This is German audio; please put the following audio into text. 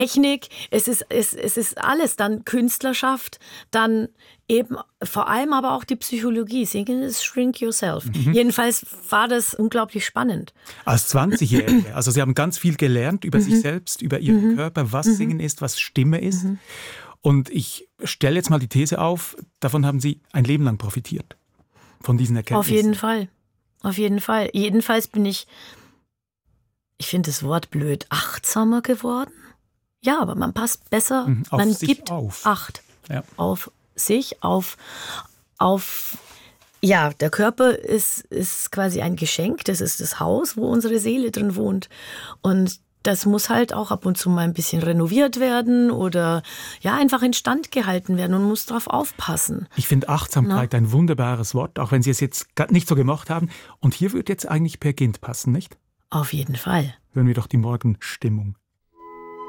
Technik, es ist alles, dann Künstlerschaft, dann eben vor allem aber auch die Psychologie. Singen ist Shrink Yourself. Jedenfalls war das unglaublich spannend. Als 20-Jährige, also Sie haben ganz viel gelernt über sich selbst, über Ihren Körper, was Singen ist, was Stimme ist. Und ich stelle jetzt mal die These auf, davon haben Sie ein Leben lang profitiert, von diesen Erkenntnissen. Auf jeden Fall, auf jeden Fall. Jedenfalls bin ich finde das Wort blöd, achtsamer geworden. Ja, aber man passt besser, man gibt Acht auf sich, auf ja, der Körper ist quasi ein Geschenk, das ist das Haus, wo unsere Seele drin wohnt. Und das muss halt auch ab und zu mal ein bisschen renoviert werden oder ja, einfach instand gehalten werden und muss darauf aufpassen. Ich finde Achtsamkeit ein wunderbares Wort, auch wenn Sie es jetzt nicht so gemacht haben. Und hier würde jetzt eigentlich Peer Gynt passen, nicht? Auf jeden Fall. Hören wir doch die Morgenstimmung.